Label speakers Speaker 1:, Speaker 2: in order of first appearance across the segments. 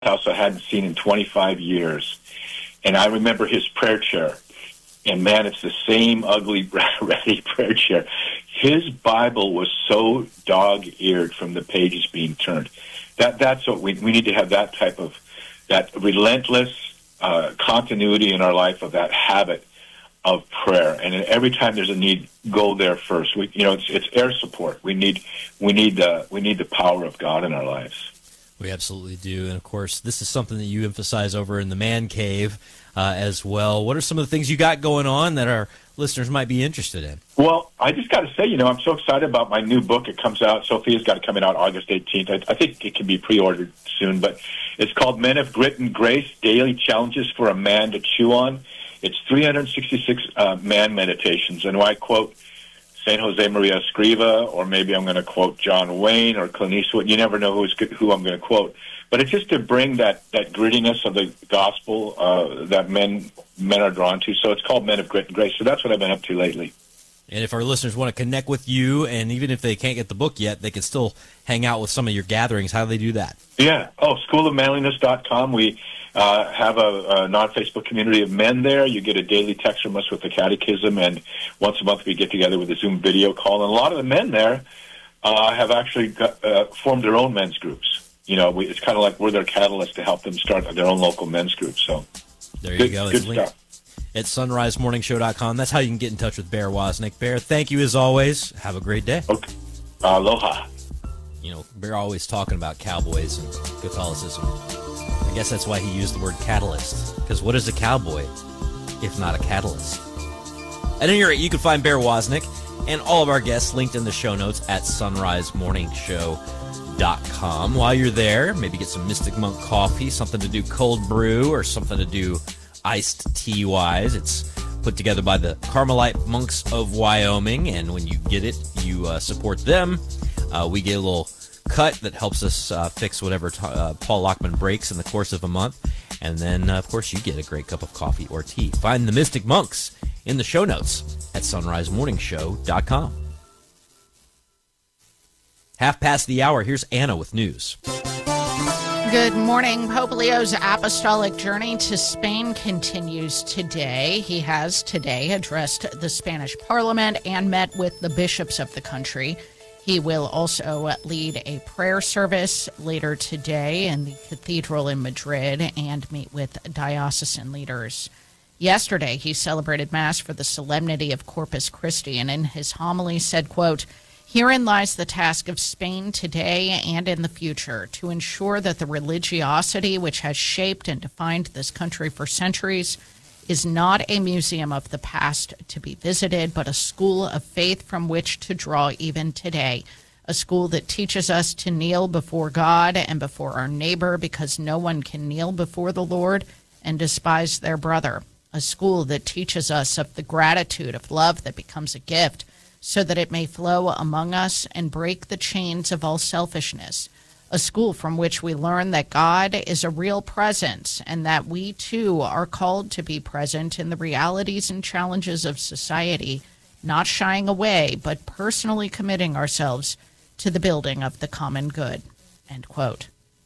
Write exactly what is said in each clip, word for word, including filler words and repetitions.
Speaker 1: house I hadn't seen in twenty-five years. And I remember his prayer chair. And, man, it's the same ugly, ratty prayer chair. His Bible was so dog-eared from the pages being turned. That That's what we, we need to have, that type of, that relentless uh, continuity in our life of that habit of prayer. And every time there's a need, go there first. We, you know, it's, it's air support. We need, we need the, we need the power of God in our lives.
Speaker 2: We absolutely do. And, of course, this is something that you emphasize over in the Man Cave uh, as well. What are some of the things you got going on that our listeners might be interested in?
Speaker 1: Well, I just got to say, you know, I'm so excited about my new book. It comes out, Sophia's got it coming out August eighteenth. I, I think it can be pre-ordered soon, but it's called Men of Grit and Grace, Daily Challenges for a Man to Chew On. It's three hundred sixty-six uh, man meditations, and I quote Saint Jose Maria Escriva, or maybe I'm going to quote John Wayne or Clint Eastwood. You never know who's, who I'm going to quote. But it's just to bring that, that grittiness of the gospel uh, that men men are drawn to. So it's called Men of Grit and Grace. So that's what I've been up to lately.
Speaker 2: And if our listeners want to connect with you, and even if they can't get the book yet, they can still hang out with some of your gatherings. How do they do that?
Speaker 1: Yeah. Oh, school of manliness dot com. We uh, have a, a non-Facebook community of men there. You get a daily text from us with the catechism, and once a month we get together with a Zoom video call. And a lot of the men there uh, have actually got, uh, formed their own men's groups. You know, we, it's kind of like we're their catalyst to help them start their own local men's group. So
Speaker 2: there you
Speaker 1: good,
Speaker 2: go.
Speaker 1: Good
Speaker 2: it's
Speaker 1: stuff.
Speaker 2: At sunrise morning show dot com. That's how you can get in touch with Bear Wozniak. Bear, thank you as always. Have a great day.
Speaker 1: Okay. Aloha.
Speaker 2: You know, Bear always talking about cowboys and Catholicism. I guess that's why he used the word catalyst. Because what is a cowboy if not a catalyst? At any rate, you can find Bear Wozniak and all of our guests linked in the show notes at sunrise morning show dot com. While you're there, maybe get some Mystic Monk coffee, something to do cold brew, or something to do iced tea-wise. It's put together by the Carmelite Monks of Wyoming, and when you get it, you uh, support them. Uh, we get a little cut that helps us uh, fix whatever t- uh, Paul Lockman breaks in the course of a month. And then, uh, of course, you get a great cup of coffee or tea. Find the Mystic Monks in the show notes at sunrise morning show dot com. Half past the hour, here's Anna with news.
Speaker 3: Good morning. Pope Leo's apostolic journey to Spain continues today. He has today addressed the Spanish Parliament and met with the bishops of the country. He will also lead a prayer service later today in the cathedral in Madrid and meet with diocesan leaders. Yesterday, he celebrated Mass for the solemnity of Corpus Christi, and in his homily said, quote, "Herein lies the task of Spain today and in the future, to ensure that the religiosity which has shaped and defined this country for centuries is not a museum of the past to be visited, but a school of faith from which to draw even today. A school that teaches us to kneel before God and before our neighbor, because no one can kneel before the Lord and despise their brother. A school that teaches us of the gratitude of love that becomes a gift, so that it may flow among us and break the chains of all selfishness. A school from which we learn that God is a real presence, and that we too are called to be present in the realities and challenges of society, not shying away, but personally committing ourselves to the building of the common good." End quote.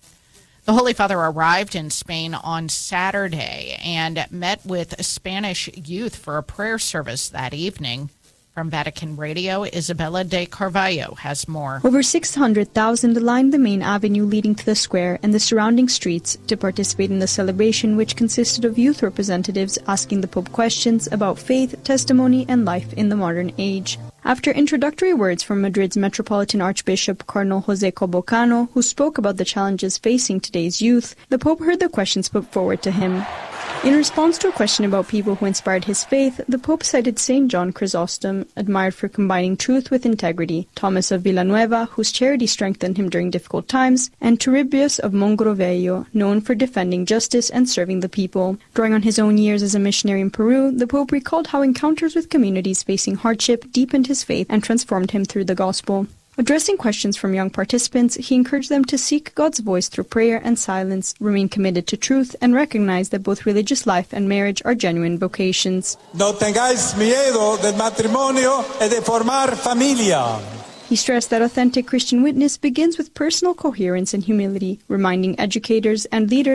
Speaker 3: The Holy Father arrived in Spain on Saturday and met with Spanish youth for a prayer service that evening. From Vatican Radio, Isabella de Carvalho has more.
Speaker 4: Over six hundred thousand lined the main avenue leading to the square and the surrounding streets to participate in the celebration, which consisted of youth representatives asking the Pope questions about faith, testimony, and life in the modern age. After introductory words from Madrid's Metropolitan Archbishop Cardinal José Cobo Cano, who spoke about the challenges facing today's youth, the Pope heard the questions put forward to him. In response to a question about people who inspired his faith, the Pope cited Saint John Chrysostom, admired for combining truth with integrity, Thomas of Villanueva, whose charity strengthened him during difficult times, and Turribius of Mogrovejo, known for defending justice and serving the people. Drawing on his own years as a missionary in Peru, the Pope recalled how encounters with communities facing hardship deepened his faith and transformed him through the gospel. Addressing questions from young participants, he encouraged them to seek God's voice through prayer and silence, remain committed to truth, and recognize that both religious life and marriage are genuine vocations.
Speaker 5: No tengáis miedo del matrimonio y de formar familia.
Speaker 4: He stressed that authentic Christian witness begins with personal coherence and humility, reminding educators and leaders